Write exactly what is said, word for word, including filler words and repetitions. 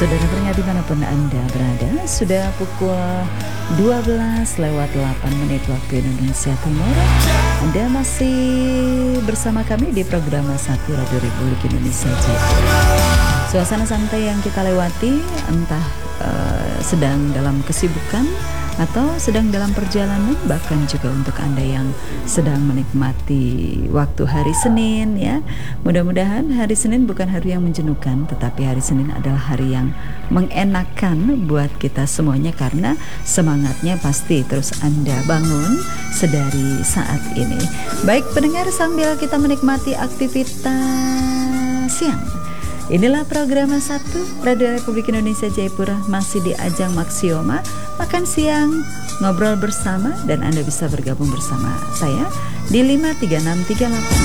Saudara pendengar dimanapun Anda berada, sudah pukul dua belas lewat delapan menit waktu Indonesia Timur. Anda masih bersama kami di program satu Radio Republik Indonesia Jayapura. Suasana santai yang kita lewati entah uh, sedang dalam kesibukan atau sedang dalam perjalanan, bahkan juga untuk Anda yang sedang menikmati waktu hari Senin ya. Mudah-mudahan hari Senin bukan hari yang menjenuhkan, tetapi hari Senin adalah hari yang mengenakan buat kita semuanya, karena semangatnya pasti terus Anda bangun sedari saat ini. Baik pendengar, sambil kita menikmati aktivitas siang, inilah program satu Radio Republik Indonesia Jayapura, masih di ajang Maksioma makan siang, ngobrol bersama, dan Anda bisa bergabung bersama saya di lima tiga enam tiga delapan